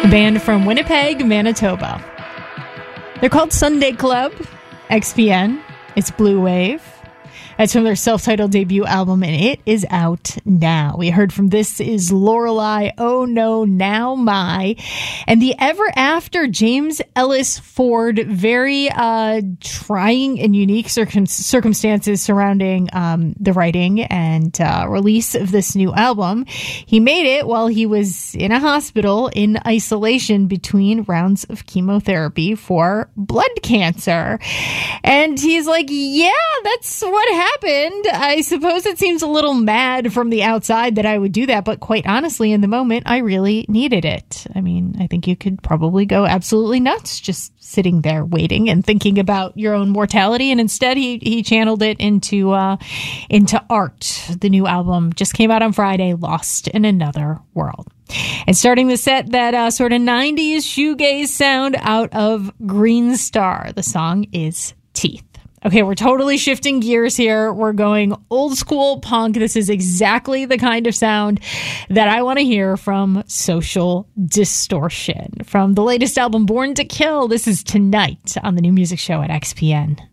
a band from Winnipeg, Manitoba. They're called Sunday Club, XPN. It's Blue Wave. That's from their self-titled debut album, and it is out now. We heard from This Is Lorelei, Oh No, Now My, and the Ever After James Ellis Ford. Very trying and unique circumstances surrounding the writing and release of this new album. He made it while he was in a hospital in isolation between rounds of chemotherapy for blood cancer. And he's like, yeah, that's what happened. I suppose it seems a little mad from the outside that I would do that, but quite honestly, in the moment, I really needed it. I mean, I think you could probably go absolutely nuts just sitting there waiting and thinking about your own mortality, and instead he channeled it into art. The new album just came out on Friday, Lost in Another World. And starting the set, that sort of 90s shoegaze sound out of Green Star. The song is Teeth. Okay, we're totally shifting gears here. We're going old school punk. This is exactly the kind of sound that I want to hear from Social Distortion. From the latest album, Born to Kill, this is Tonight on the New Music Show at XPN.